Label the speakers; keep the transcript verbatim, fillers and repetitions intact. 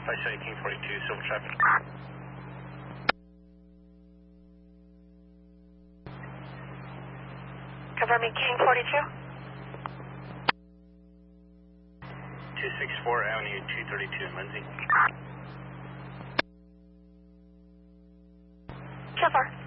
Speaker 1: I say King forty-two, silver traffic.
Speaker 2: Confirming King forty-two.
Speaker 1: two sixty-four Avenue two thirty-two in Lindsay.
Speaker 2: Confirm.